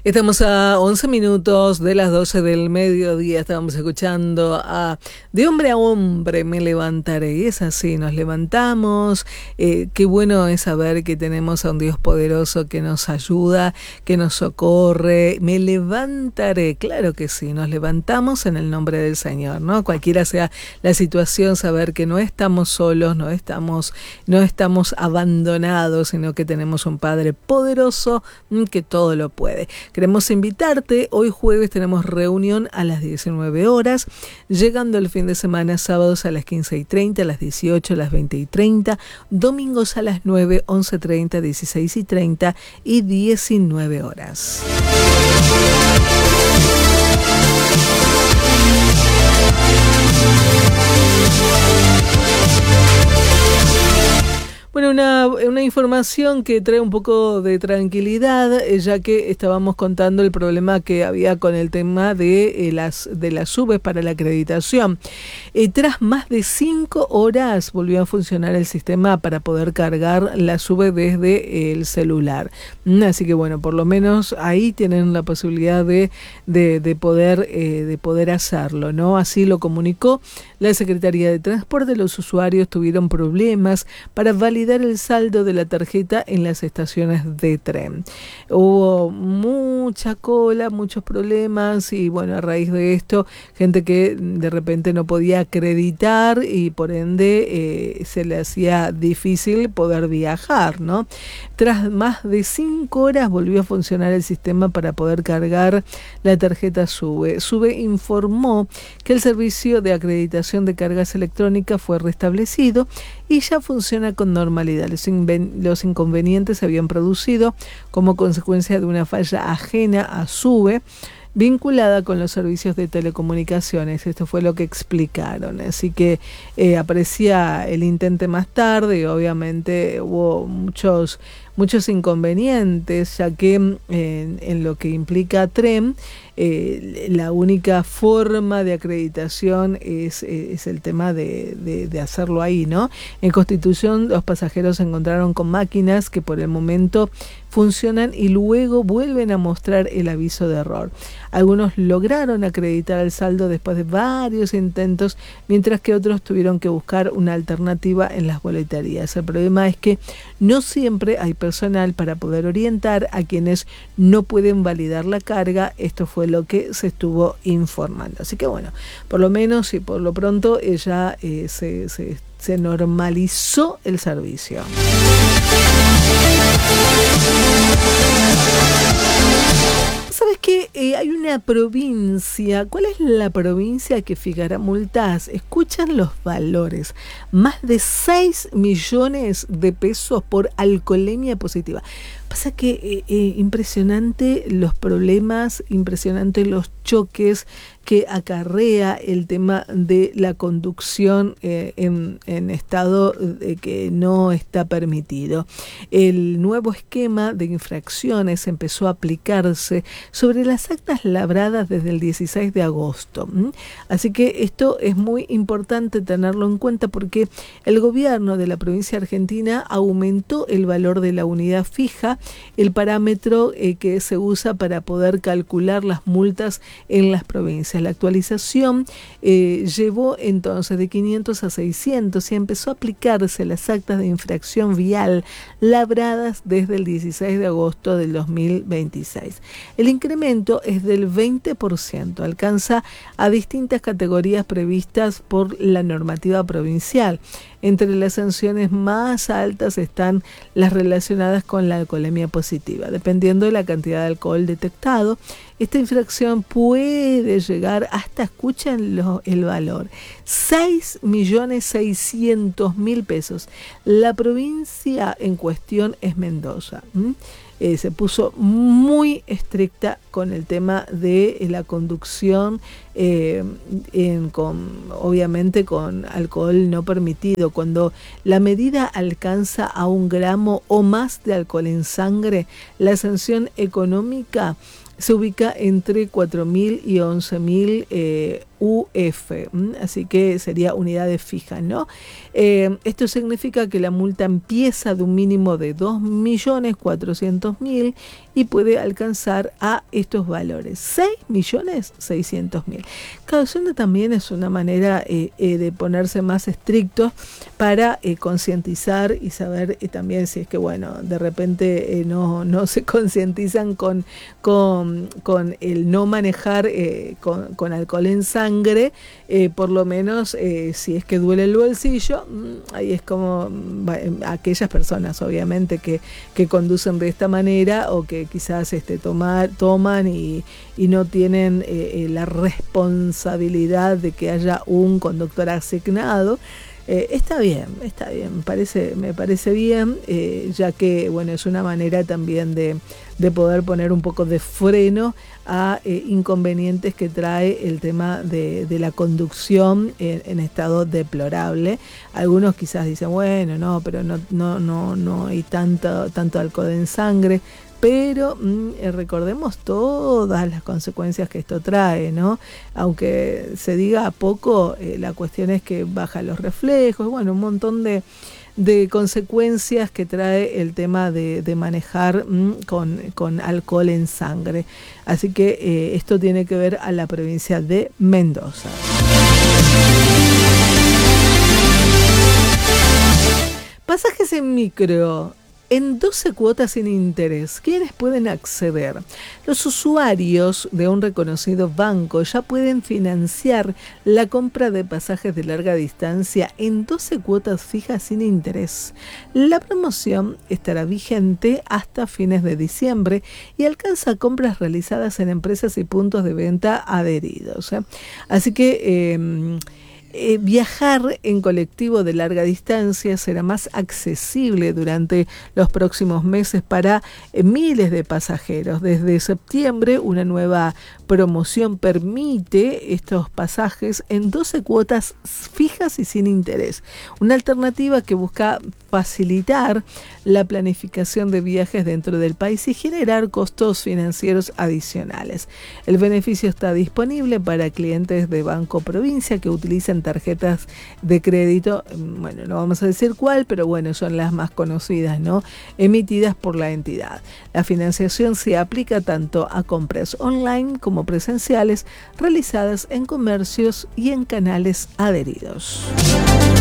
Estamos a 11 minutos de las 12 del mediodía. Estábamos escuchando a De hombre a hombre me levantaré. Y es así, nos levantamos. Qué bueno es saber que tenemos a un Dios poderoso que nos ayuda, que nos socorre. Me levantaré, claro que sí, nos levantamos en el nombre del Señor, ¿no? Cualquiera sea la situación, saber que no estamos solos, no estamos abandonados, sino que tenemos un Padre poderoso que todo lo puede. Queremos invitarte, hoy jueves tenemos reunión a las 19 horas, llegando el fin de semana, sábados a las 15:30, a las 18, a las 20:30, domingos a las 9, 11:30, 16:30 y 19 horas. Bueno, una información que trae un poco de tranquilidad, ya que estábamos contando el problema que había con el tema de las SUBES para la acreditación. Tras más de 5 horas volvió a funcionar el sistema para poder cargar la SUBE desde el celular. Así que bueno, por lo menos ahí tienen la posibilidad de poder hacerlo, ¿no? Así lo comunicó la Secretaría de Transporte. Los usuarios tuvieron problemas para validar el saldo de la tarjeta en las estaciones de tren. Hubo mucha cola, muchos problemas y bueno, a raíz de esto, gente que de repente no podía acreditar y por ende se le hacía difícil poder viajar, ¿no? Tras más de 5 horas volvió a funcionar el sistema para poder cargar la tarjeta SUBE. SUBE informó que el servicio de acreditación de cargas electrónicas fue restablecido y ya funciona con normalidad. Los inconvenientes se habían producido como consecuencia de una falla ajena a SUBE vinculada con los servicios de telecomunicaciones. Esto fue lo que explicaron. Así que aparecía el intento más tarde y obviamente hubo muchos inconvenientes, ya que en lo que implica tren, la única forma de acreditación es el tema de hacerlo ahí, ¿no? En Constitución los pasajeros se encontraron con máquinas que por el momento funcionan y luego vuelven a mostrar el aviso de error. Algunos lograron acreditar el saldo después de varios intentos, mientras que otros tuvieron que buscar una alternativa en las boleterías. El problema es que no siempre hay personal para poder orientar a quienes no pueden validar la carga. Esto fue lo que se estuvo informando. Así que bueno, por lo menos y por lo pronto ya se normalizó el servicio. ¿Sabes qué? Hay una provincia. ¿Cuál es la provincia que fijará multas? Escuchan los valores. Más de 6 millones de pesos por alcoholemia positiva. Pasa que impresionante los problemas, impresionante los choques que acarrea el tema de la conducción en estado que no está permitido. El nuevo esquema de infracciones empezó a aplicarse sobre las actas labradas desde el 16 de agosto. Así que esto es muy importante tenerlo en cuenta porque el gobierno de la provincia argentina aumentó el valor de la unidad fija, el parámetro que se usa para poder calcular las multas en las provincias. La actualización llevó entonces de 500 a 600 y empezó a aplicarse las actas de infracción vial labradas desde el 16 de agosto del 2026. El incremento es del 20%, alcanza a distintas categorías previstas por la normativa provincial. Entre las sanciones más altas están las relacionadas con la alcoholemia positiva. Dependiendo de la cantidad de alcohol detectado, esta infracción puede llegar hasta, escuchen el valor, 6.600.000 pesos. La provincia en cuestión es Mendoza. Se puso muy estricta con el tema de la conducción, obviamente con alcohol no permitido. Cuando la medida alcanza a 1 gramo o más de alcohol en sangre, la sanción económica se ubica entre 4.000 y 11.000 UF, así que sería unidades fijas, ¿no? Esto significa que la multa empieza de un mínimo de 2.400.000 y puede alcanzar a estos valores, 6.600.000. Claro, eso también es una manera de ponerse más estrictos para concientizar y saber también si es que, bueno, de repente no se concientizan con el no manejar con alcohol en sangre, por lo menos si es que duele el bolsillo, ahí es como aquellas personas obviamente que conducen de esta manera o que quizás toman y no tienen la responsabilidad de que haya un conductor asignado. Está bien, me parece bien, ya que bueno, es una manera también de poder poner un poco de freno a inconvenientes que trae el tema de la conducción en estado deplorable. Algunos quizás dicen, bueno, no, pero no hay tanto alcohol en sangre. Pero recordemos todas las consecuencias que esto trae, ¿no? Aunque se diga a poco, la cuestión es que baja los reflejos, bueno, un montón de consecuencias que trae el tema de manejar con alcohol en sangre. Así que esto tiene que ver a la provincia de Mendoza. Pasajes en micro en 12 cuotas sin interés. ¿Quiénes pueden acceder? Los usuarios de un reconocido banco ya pueden financiar la compra de pasajes de larga distancia en 12 cuotas fijas sin interés. La promoción estará vigente hasta fines de diciembre y alcanza compras realizadas en empresas y puntos de venta adheridos. Así que viajar en colectivo de larga distancia será más accesible durante los próximos meses para miles de pasajeros. Desde septiembre, una nueva promoción permite estos pasajes en 12 cuotas fijas y sin interés. Una alternativa que busca facilitar la planificación de viajes dentro del país y generar costos financieros adicionales. El beneficio está disponible para clientes de Banco Provincia que utilizan tarjetas de crédito, bueno, no vamos a decir cuál, pero bueno, son las más conocidas, ¿no? Emitidas por la entidad. La financiación se aplica tanto a compras online como presenciales realizadas en comercios y en canales adheridos.